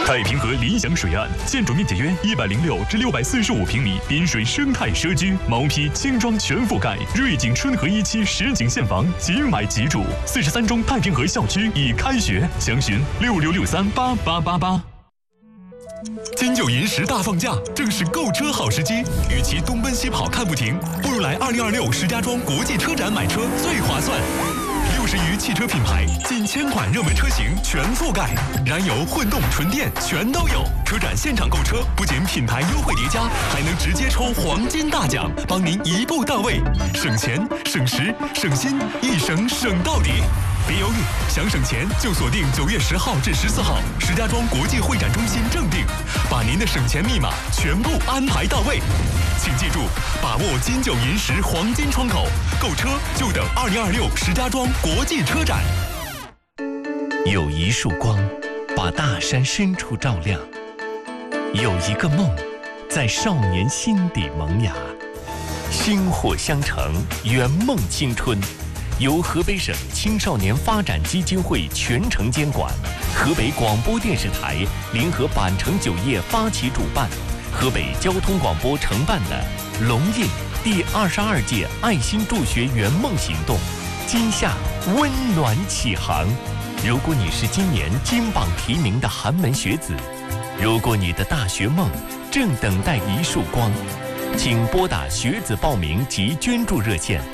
太平河理想水岸，建筑面积约106至645平米，滨水生态社区，毛坯轻装全覆盖，瑞景春和1期实景现房，即买即住。43中太平河校区已开学，详询66638888。金九银十大放假，正是购车好时机。与其东奔西跑看不停，不如来2026石家庄国际车展买车最划算。60余汽车品牌，近1000款热门车型全覆盖，燃油、混动、纯电全都有。车展现场购车，不仅品牌优惠叠加，还能直接抽黄金大奖，帮您一步到位，省钱、省时、省心，一省省到底。别犹豫，想省钱就锁定9月10号至14号，石家庄国际会展中心正定，把您的省钱密码全部安排到位。请记住，把握金九银十黄金窗口，购车就等2026石家庄国际车展。 有一束光，把大山深处照亮；有一个梦，在少年心底萌芽。薪火相承，圆梦青春。由河北省青少年发展基金会全程监管，河北广播电视台联合板城酒业发起主办，河北交通广播承办的龙印第22届爱心助学圆梦行动，今夏温暖启航。如果你是今年金榜题名的寒门学子，如果你的大学梦正等待一束光，请拨打学子报名及捐助热线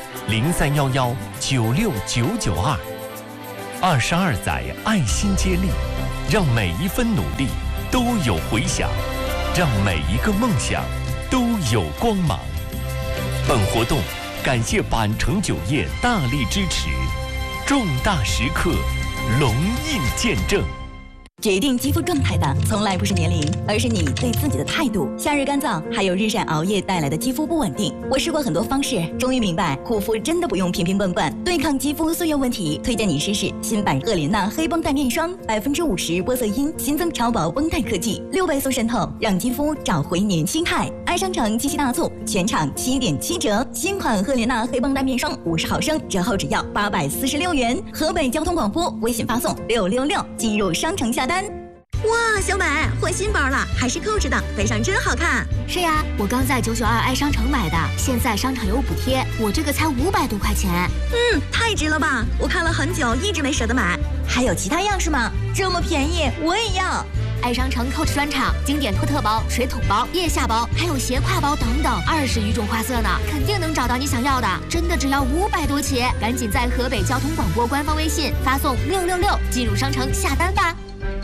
0311969992。22载爱心接力，让每一分努力都有回响，让每一个梦想都有光芒。本活动感谢板城酒业大力支持，重大时刻龙印见证。 决定肌肤状态的从来不是年龄，而是你对自己的态度。夏日干燥，还有日晒熬夜带来的肌肤不稳定。我试过很多方式，终于明白护肤真的不用瓶瓶罐罐。对抗肌肤素油问题，推荐你试试新版赫莲娜黑绷带面霜，50%玻色因，新增超薄绷带科技，6倍速渗透，让肌肤找回年轻态。爱商城七夕大促，全场7.7折，新款赫莲娜黑绷带面霜50毫升，折后只要846元。河北交通广播微信发送666，进入商城下单。 哇，小美换新包了，还是Coach的，背上真好看。 是呀，我刚在992爱商城买的，现在商场有补贴，我这个才500多块钱。 太值了吧！我看了很久，一直没舍得买。 还有其他样式吗？这么便宜，我也要。 爱商城 Coach 专场，经典托特包、水桶包、腋下包，还有斜挎包等等，20余种花色呢，肯定能找到你想要的。真的只要500多起，赶紧在河北交通广播官方微信发送666，进入商城下单吧。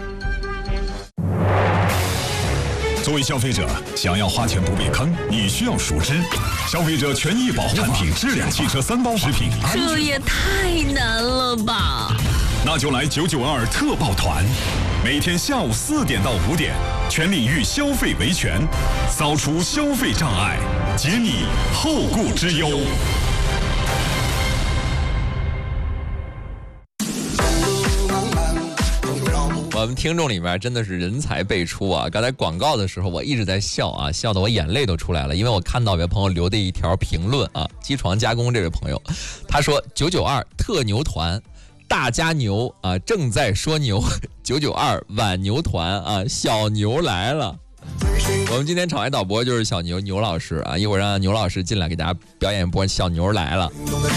作为消费者，想要花钱不被坑，你需要熟知消费者权益保护产品质量汽车3包食品。 这也太难了吧！ 那就来992特报团，每天下午4点到5点，全领域消费维权，扫除消费障碍，解你后顾之忧。 我们听众里面真的是人才辈出啊！刚才广告的时候我一直在笑啊，笑得我眼泪都出来了，因为我看到有位朋友留的一条评论啊，机床加工这位朋友，他说992特牛团大家牛啊，正在说牛，992晚牛团啊，小牛来了。我们今天场外导播就是小牛牛老师啊，一会儿让牛老师进来给大家表演一波小牛来了。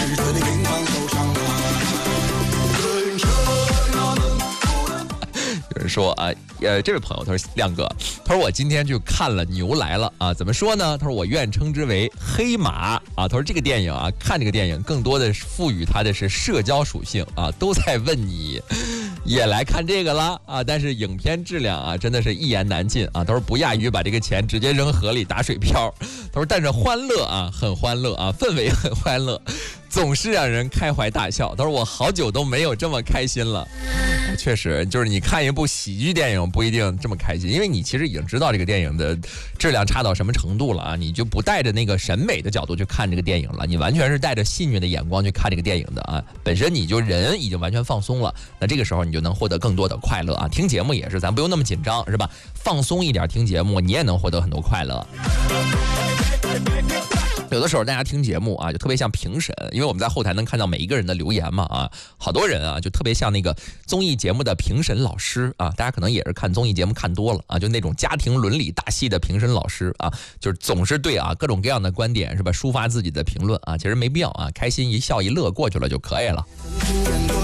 有人说啊，这位朋友他说亮哥，他说我今天就看了《牛来了》啊，怎么说呢？他说我愿称之为黑马啊。他说这个电影啊，看这个电影更多的赋予它的是社交属性啊，都在问你也来看这个了啊。但是影片质量啊，真的是一言难尽啊。他说不亚于把这个钱直接扔河里打水漂。他说但是欢乐啊，很欢乐啊，氛围很欢乐，总是让人开怀大笑。他说我好久都没有这么开心了。确实，就是你看一部喜剧电影不一定这么开心，因为你其实已经知道这个电影的质量差到什么程度了啊，你就不带着那个审美的角度去看这个电影了，你完全是带着戏谑的眼光去看这个电影的啊。本身你就人已经完全放松了，那这个时候你就能获得更多的快乐啊。听节目也是，咱不用那么紧张，是吧？放松一点听节目，你也能获得很多快乐。 有的时候大家听节目啊，就特别像评审，因为我们在后台能看到每一个人的留言嘛啊，好多人啊就特别像那个综艺节目的评审老师啊，大家可能也是看综艺节目看多了啊，就那种家庭伦理大戏的评审老师啊，就是总是对啊各种各样的观点是吧，抒发自己的评论啊，其实没必要啊，开心一笑一乐过去了就可以了。